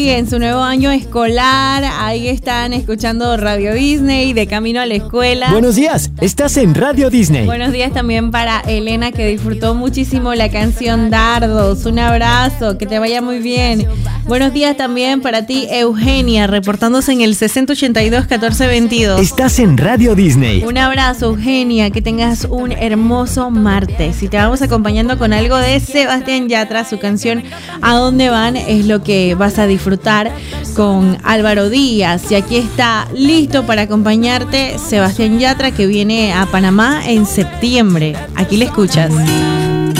En su nuevo año escolar, ahí están escuchando Radio Disney de camino a la escuela. Buenos días, estás en Radio Disney. Buenos días también para Elena, que disfrutó muchísimo la canción Dardos. Un abrazo, que te vaya muy bien. Buenos días también para ti, Eugenia, reportándose en el 6082-1422. Estás en Radio Disney. Un abrazo, Eugenia, que tengas un hermoso martes. Y te vamos acompañando con algo de Sebastián Yatra. Su canción ¿A dónde van? Es lo que vas a disfrutar con Álvaro Díaz. Y aquí está listo para acompañarte Sebastián Yatra, que viene a Panamá en septiembre. Aquí le escuchas.